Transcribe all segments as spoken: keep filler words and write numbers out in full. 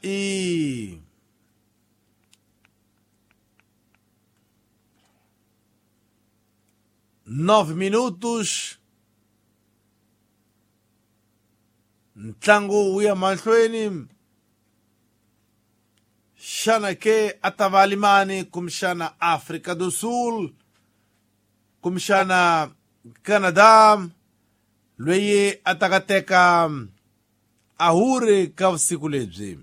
e nove minutos. Ntlangu wu ya mahlweni. Xana ke atavalimani kumxana África do Sul, kumxana Canadá, loyi atakateka ahuri ka vusiku lebyi.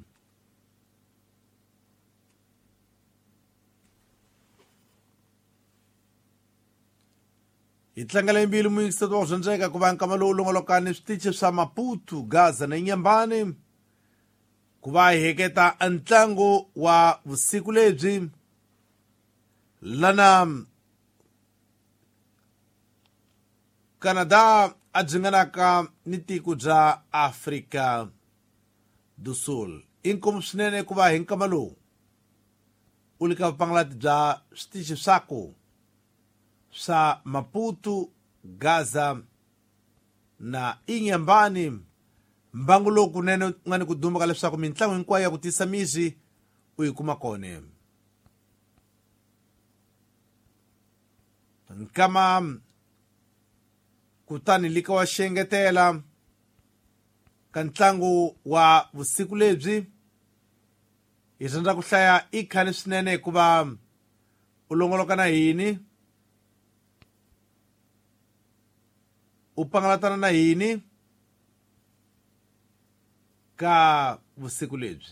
Itlangela imbili muingisado wa kuzhandzeka kuva nkama longolokani switichi swa Maputo, Gaza na Inhambane kuva heketa ntlangu wa vusiku lebyi lana Canada a dzinganaka ni tiko bya África do Sul. Inkomu swinene kuva hi nkama lowu u le ka vupangalati bya switichi swako swa Maputo, Gaza na Inhambane. Mbangu lowu kunene nga ni ku dumba ka leswaku mitlangu hinkwayo ya ku tisa mizi u yi kuma kone. Nkama kutani lika wa xengetela ka ntlangu wa vusiku lebyi hi rhandza ku hlaya i khani swinene hikuva u longoloka na hini, u pangalatana na hini ka vusiku lebyi.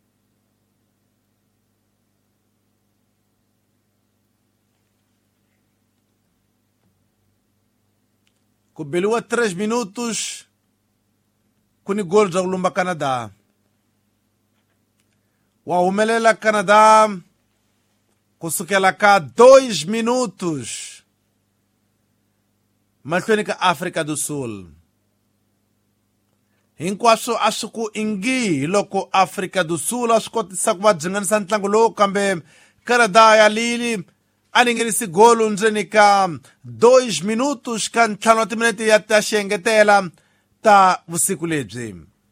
Ku beliwa três minutos kuni gol bya kulumba Canada. Wa humelela Canada kusukela ka dois minutos mahlweni ka África do Sul. Hinkwaswo a swi ku ingi loko África do Sul a swi kotisa ku va dzinganisa ntlangu lowu, kambe Canada ya lili a ningenisi golu ndzeni ka dois minutos ka ntlhanu wa timinete ya ta xengetela ta vusiku lebyi.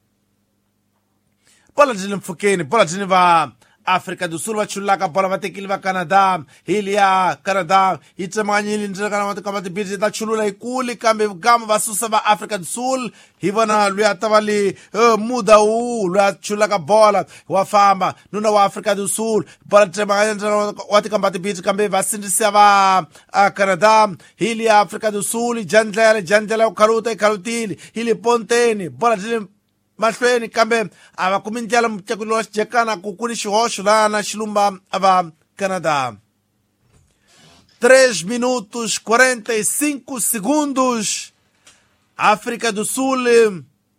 Bola byi mpfhukeni, bola byi ni va África do Sul va chulaka bola vatekili va Canada. Hili ya Canada yi tsemanganyile ndzeni ka matikama tibiriji ta chulula hi kuli, kambe vugama va susa va África do Sul. Hi vona loyi a ta va le uh, muda wu loyi a chulaka bola wa famba nuna wa África do Sul. Bola tsemanganya ndzeni wa tikamba tibiriji, kambe va sindzisa va uh, Canada. Hili ya África do Sul jandlela jandlela ku khaluta hi khalutile hili ponteni bola byi mahlweni, kambe a va kumi ndlela mutekuli wa xijekana ku kuni xihoxo lana xilumba a va Canada. três minutos quarenta e cinco segundos. África do Sul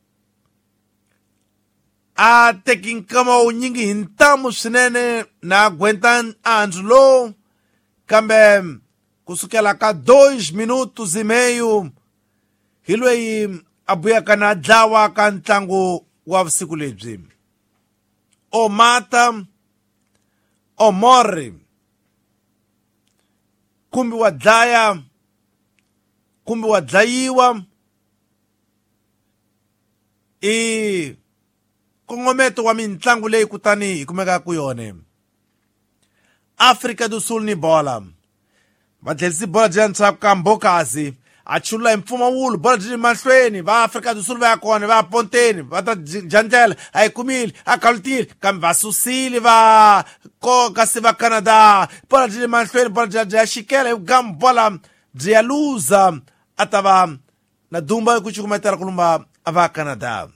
a teki nkama wunyingi hi ntamu swinene na aguenta andzu lowu, kambe kusukela ka dois minutos e meio hi loyi a buyaka na dlawa ka ntlangu wa vusiku lebyi. O mata o morre, kumbe wa dlaya kumbe wa dlayiwa. I kongometo wa mitlangu leyi kutani hi kumeka ku yone. África do Sul ni bola va dlerisi bola byi ya ntshaku ka Mbokazi a chulula hi mpfumawulo, bola byi mahlweni va África do Sul va ya kona, va ya ponteni va ta jandlela a yi kumile a khalutile, kambe va susile va koka se va Canada. Bola byi mahlweni, bola byi ya xikela hi vugama, bola byi ya luza a ta va na dumba ku cukumetela kulumba a va Canada.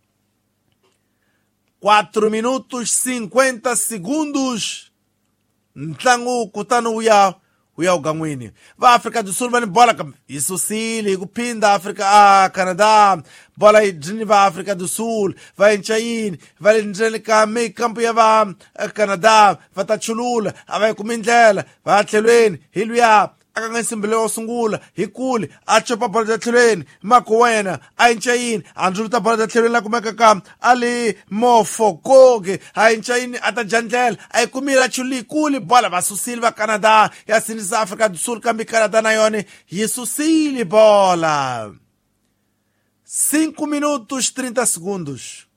quatro minutos cinquenta segundos ntlangu kutani wu ya wu ya ugan'wini. Va África do Sul va ni bola, kambe yi susile hi ku phinda Afrika a Canada. Bola yi byi va África do Sul va yenca yini, va le ndzeni ka mekampu ya va Canada va ta chulula a va yi kumi ndlela va ya tlhelweni hi luya aka nga nsimbile wo sungula hi kule a chopa bola bya tlhelweni. Mako wena a yenca yini a ndzuluta bola bya tlhelweni la kumeka ka ali Mofokoge a yenca yini a ta jandlela a yi kumile a chululi hi kule. Bola va susile va Canada ya sindzisa África do Sul, kambe Canada na yone yi susile bola. cinco minutos trinta segundos.